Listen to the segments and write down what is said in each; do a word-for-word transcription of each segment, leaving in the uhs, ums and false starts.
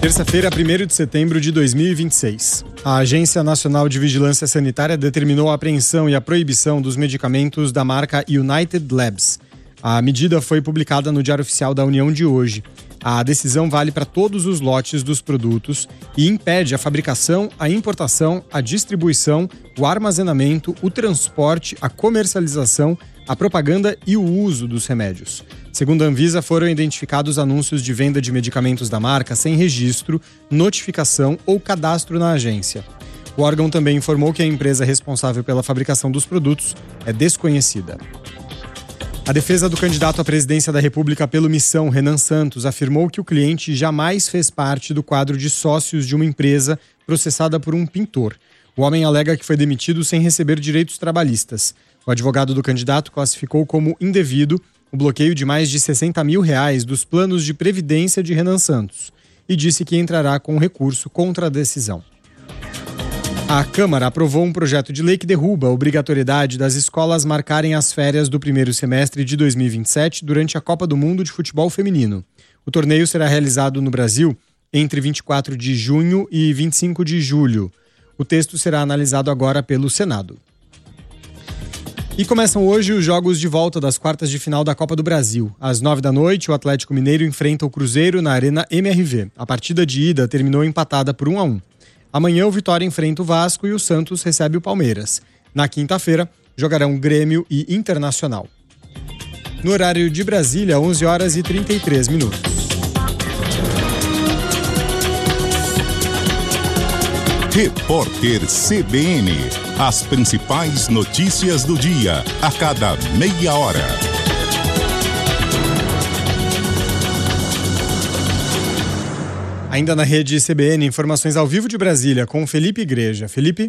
Terça-feira, primeiro de setembro de dois mil e vinte e seis. A Agência Nacional de Vigilância Sanitária determinou a apreensão e a proibição dos medicamentos da marca United Labs. A medida foi publicada no Diário Oficial da União de hoje. A decisão vale para todos os lotes dos produtos e impede a fabricação, a importação, a distribuição, o armazenamento, o transporte, a comercialização, a propaganda e o uso dos remédios. Segundo a Anvisa, foram identificados anúncios de venda de medicamentos da marca sem registro, notificação ou cadastro na agência. O órgão também informou que a empresa responsável pela fabricação dos produtos é desconhecida. A defesa do candidato à presidência da República pelo Missão, Renan Santos, afirmou que o cliente jamais fez parte do quadro de sócios de uma empresa processada por um pintor. O homem alega que foi demitido sem receber direitos trabalhistas. O advogado do candidato classificou como indevido o bloqueio de mais de sessenta mil reais dos planos de previdência de Renan Santos e disse que entrará com recurso contra a decisão. A Câmara aprovou um projeto de lei que derruba a obrigatoriedade das escolas marcarem as férias do primeiro semestre de dois mil e vinte e sete durante a Copa do Mundo de Futebol Feminino. O torneio será realizado no Brasil entre vinte e quatro de junho e vinte e cinco de julho. O texto será analisado agora pelo Senado. E começam hoje os jogos de volta das quartas de final da Copa do Brasil. Às nove da noite, o Atlético Mineiro enfrenta o Cruzeiro na Arena M R V. A partida de ida terminou empatada por um a um. Amanhã, o Vitória enfrenta o Vasco e o Santos recebe o Palmeiras. Na quinta-feira, jogarão Grêmio e Internacional. No horário de Brasília, onze horas e trinta e três minutos. Repórter C B N. As principais notícias do dia, a cada meia hora. Ainda na rede C B N, informações ao vivo de Brasília, com Felipe Igreja. Felipe?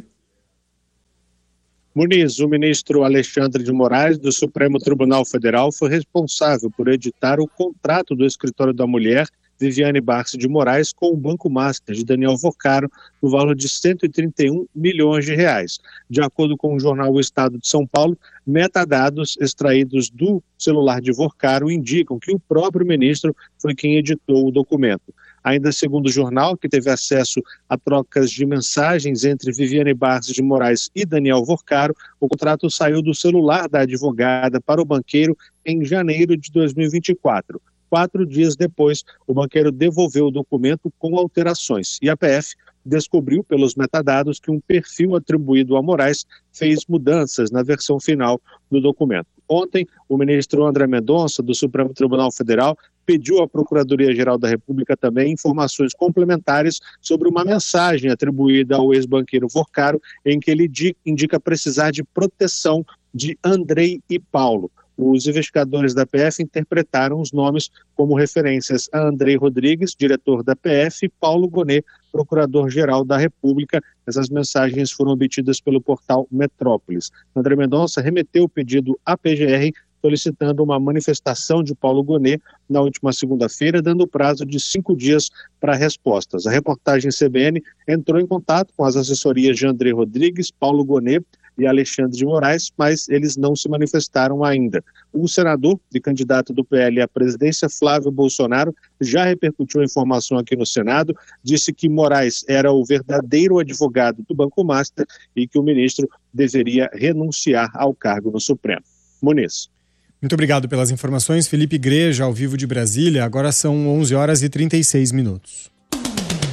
Muniz, o ministro Alexandre de Moraes, do Supremo Tribunal Federal, foi responsável por editar o contrato do Escritório da Mulher, Viviane Barça de Moraes, com o Banco Master de Daniel Vorcaro, no valor de cento e trinta e um milhões de reais. De acordo com o jornal O Estado de São Paulo, metadados extraídos do celular de Vorcaro indicam que o próprio ministro foi quem editou o documento. Ainda segundo o jornal, que teve acesso a trocas de mensagens entre Viviane Barça de Moraes e Daniel Vorcaro, o contrato saiu do celular da advogada para o banqueiro em janeiro de dois mil e vinte e quatro. Quatro dias depois, o banqueiro devolveu o documento com alterações e a P F descobriu pelos metadados que um perfil atribuído a Moraes fez mudanças na versão final do documento. Ontem, o ministro André Mendonça, do Supremo Tribunal Federal, pediu à Procuradoria-Geral da República também informações complementares sobre uma mensagem atribuída ao ex-banqueiro Vorcaro, em que ele indica precisar de proteção de Andrei e Paulo. Os investigadores da P F interpretaram os nomes como referências a Andrei Rodrigues, diretor da P F, e Paulo Gonet, procurador-geral da República. Essas mensagens foram obtidas pelo portal Metrópolis. André Mendonça remeteu o pedido à P G R, solicitando uma manifestação de Paulo Gonet na última segunda-feira, dando prazo de cinco dias para respostas. A reportagem C B N entrou em contato com as assessorias de Andrei Rodrigues, Paulo Gonet e Alexandre de Moraes, mas eles não se manifestaram ainda. O senador e candidato do P L à presidência, Flávio Bolsonaro, já repercutiu a informação aqui no Senado, disse que Moraes era o verdadeiro advogado do Banco Master e que o ministro deveria renunciar ao cargo no Supremo. Muniz. Muito obrigado pelas informações, Felipe Igreja, ao vivo de Brasília. Agora são onze horas e trinta e seis minutos.